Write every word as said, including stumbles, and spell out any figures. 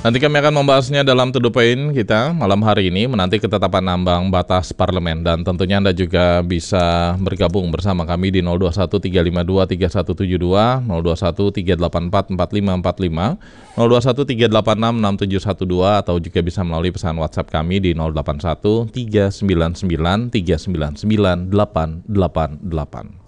Nanti kami akan membahasnya dalam To The Point kita malam hari ini, menanti ketetapan ambang batas parlemen. Dan tentunya Anda juga bisa bergabung bersama kami di nol dua satu tiga lima dua tiga satu tujuh dua, nol dua satu tiga delapan empat empat lima empat lima, nol dua satu tiga delapan enam enam tujuh satu dua, atau juga bisa melalui pesan WhatsApp kami di nol delapan satu tiga sembilan sembilan tiga sembilan sembilan delapan delapan delapan.